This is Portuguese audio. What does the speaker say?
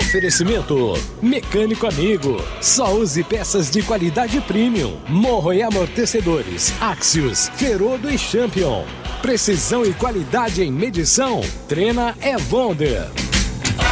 Oferecimento Mecânico Amigo. Só use peças de qualidade premium. Morro e amortecedores Axios, Ferodo e Champion. Precisão e qualidade em medição. Trena é Wonder.